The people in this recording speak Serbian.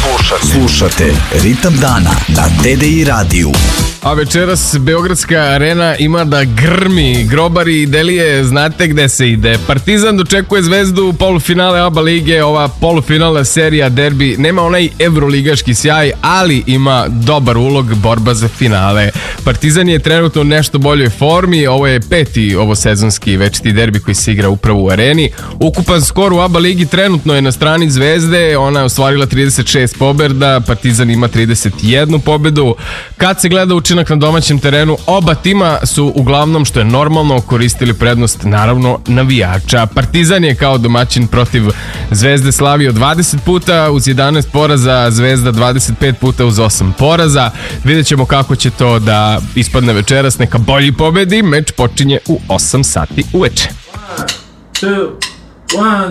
Slušate Ritam dana na TDI radiju. A večeras Beogradska arena ima da grmi. Grobari i Delije, znate gde se ide. Partizan dočekuje Zvezdu u polufinale ABA lige. Ova polufinalna serija derbi nema onaj evroligaški sjaj, ali ima dobar ulog, borba za finale. Partizan je trenutno u nešto boljoj formi. Ovo je peti ovosezonski večiti derbi koji se igra upravo u areni. Ukupan skor u ABA ligi trenutno je na strani Zvezde. Ona je ostvarila 36 pobjeda, Partizan ima 31 pobjedu. Kad se gleda učinak na domaćem terenu, oba tima su uglavnom, što je normalno, koristili prednost, naravno, navijača. Partizan je kao domaćin protiv Zvezde slavio 20 puta uz 11 poraza, Zvezda 25 puta uz 8 poraza. Vidjet ćemo kako će to da ispadne večeras, neka bolji pobedi. Meč počinje u 8 sati uveče. 1, 2, 1